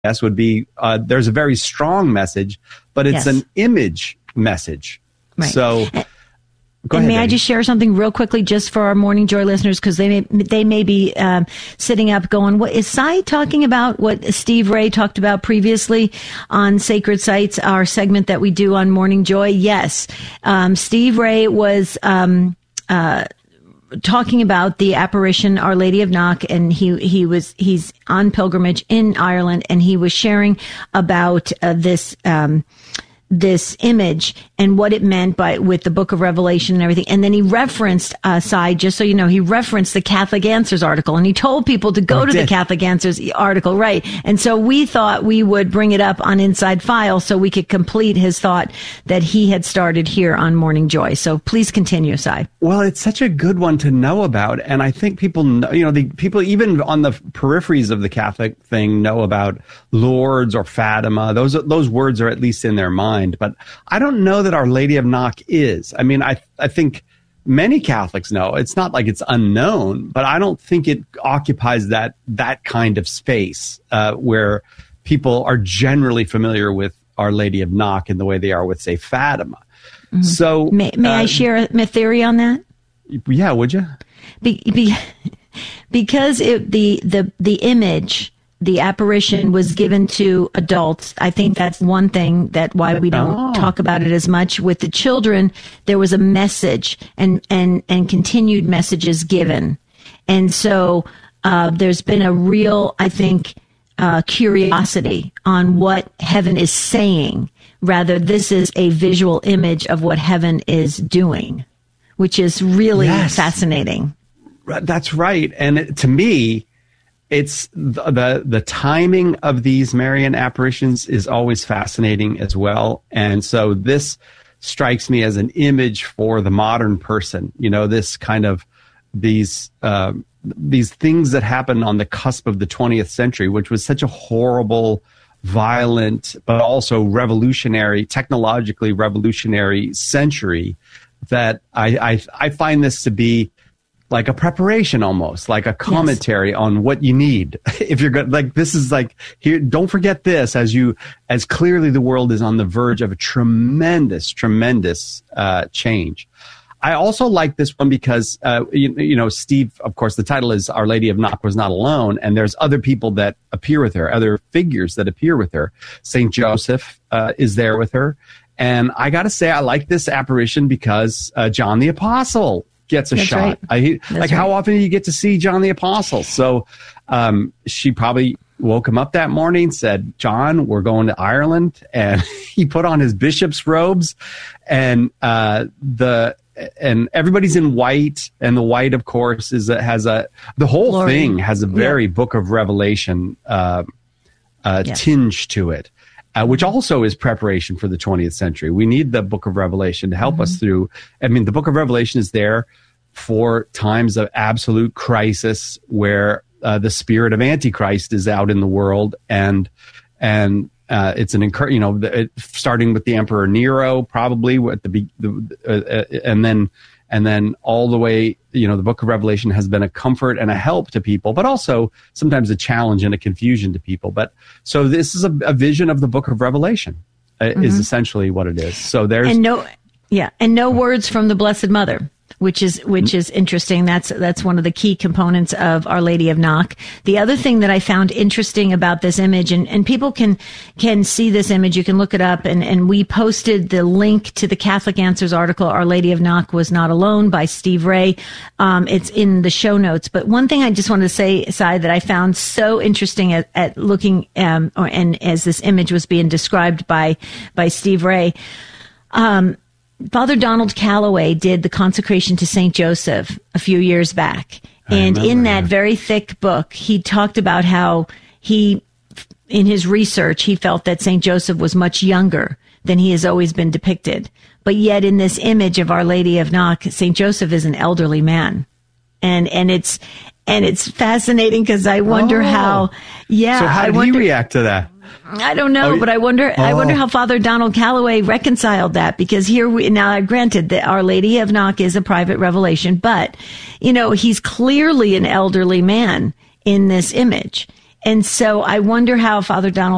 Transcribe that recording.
guess would be there's a very strong message, but it's an image message. Right. So go and ahead. May I just share something real quickly just for our Morning Joy listeners, because they may be sitting up going, what is Cy talking about? What Steve Ray talked about previously on Sacred Sites, our segment that we do on Morning Joy? Yes. Steve Ray was talking about the apparition, Our Lady of Knock, and he's on pilgrimage in Ireland, and he was sharing about this image and what it meant with the Book of Revelation and everything. And then he referenced, just so you know, he referenced the Catholic Answers article, and he told people to go to the Catholic Answers article, right? And so we thought we would bring it up on Inside File so we could complete his thought that he had started here on Morning Joy. So please continue, Cy. Well, it's such a good one to know about. And I think people know, the people even on the peripheries of the Catholic thing know about Lourdes or Fatima. Those words are at least in their mind. But I don't know that Our Lady of Knock is. I mean, I think many Catholics know. It's not like it's unknown, but I don't think it occupies that kind of space where people are generally familiar with Our Lady of Knock in the way they are with, say, Fatima. Mm-hmm. So may I share a theory on that? Yeah, would you? Because the image, the apparition was given to adults. I think that's one thing that why we don't talk about it as much. With the children, there was a message and continued messages given. And so there's been a real, I think, curiosity on what heaven is saying. Rather, this is a visual image of what heaven is doing, which is really fascinating. That's right. And to me, it's the timing of these Marian apparitions is always fascinating as well. And so this strikes me as an image for the modern person, this kind of these things that happened on the cusp of the 20th century, which was such a horrible, violent, but also revolutionary, technologically revolutionary century, that I find this to be like a preparation, almost like a commentary on what you need. If you're good, like, this is like, here, don't forget this, as clearly the world is on the verge of a tremendous change. I also like this one because, Steve, of course, the title is Our Lady of Knock was not alone. And there's other people that appear with her, other figures that appear with her. St. Joseph is there with her. And I got to say, I like this apparition because John the Apostle gets a shot. Right. How often do you get to see John the Apostle? So she probably woke him up that morning, said, John, we're going to Ireland. And he put on his bishop's robes, and everybody's in white. And the white, of course, the whole Glory. Thing has a very Book of Revelation tinge to it. Which also is preparation for the 20th century. We need the Book of Revelation to help us through. I mean, the Book of Revelation is there for times of absolute crisis where the spirit of Antichrist is out in the world, and it's starting with the Emperor Nero, probably at and then all the way, the Book of Revelation has been a comfort and a help to people, but also sometimes a challenge and a confusion to people. But so this is a vision of the Book of Revelation, is essentially what it is. So there's no words from the Blessed Mother, which is interesting. That's one of the key components of Our Lady of Knock. The other thing that I found interesting about this image, and people can see this image, you can look it up, and we posted the link to the Catholic Answers article, Our Lady of Knock was not alone, by Steve Ray. It's in the show notes. But one thing I just wanted to say, Cy, that I found so interesting at looking, and as this image was being described by Steve Ray, Father Donald Calloway did the consecration to St. Joseph a few years back. And in that very thick book, he talked about how in his research, he felt that St. Joseph was much younger than he has always been depicted. But yet in this image of Our Lady of Knock, St. Joseph is an elderly man. And it's fascinating because I wonder how. Yeah. So how did he react to that? I don't know, but I wonder how Father Donald Calloway reconciled that, because granted that Our Lady of Knock is a private revelation, but, he's clearly an elderly man in this image. And so I wonder how Father Donald